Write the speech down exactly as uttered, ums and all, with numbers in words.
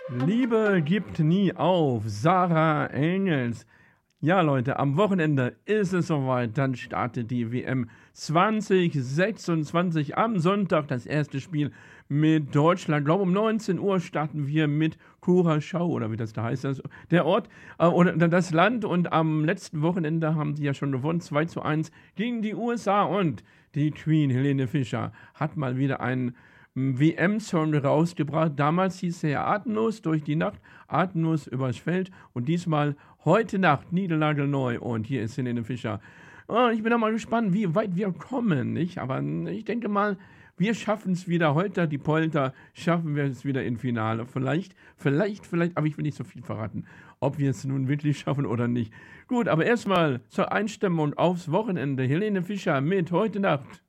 Liebe gibt nie auf, Sarah Engels. Ja, Leute, am Wochenende ist es soweit. Dann startet die W M zwanzig sechsundzwanzig am Sonntag das erste Spiel mit Deutschland. Ich glaube, um neunzehn Uhr starten wir mit Curaçao, oder wie das da heißt, das, der Ort äh, oder das Land. Und am letzten Wochenende haben die ja schon gewonnen, zwei zu eins gegen die U S A. Und die Queen Helene Fischer hat mal wieder einen W M-Song rausgebracht. Damals hieß er ja Atemlos durch die Nacht, Atemlos übers Feld. Und diesmal heute Nacht, niegelnagelneu. Und hier ist Helene Fischer. Oh, ich bin auch mal gespannt, wie weit wir kommen, nicht? Aber ich denke mal, wir schaffen es wieder. Holter die Polter, schaffen wir es wieder im Finale. Vielleicht, vielleicht, vielleicht, aber ich will nicht so viel verraten, ob wir es nun wirklich schaffen oder nicht. Gut, aber erstmal zur Einstimmung aufs Wochenende. Helene Fischer mit heute Nacht.